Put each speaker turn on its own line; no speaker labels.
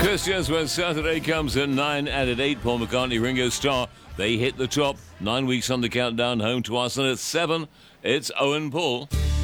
Christians, when Saturday comes at 9 and at 8, Paul McCartney, Ringo Starr, they hit the top. 9 weeks on the countdown, home to Arsenal at 7. It's Owen Paul.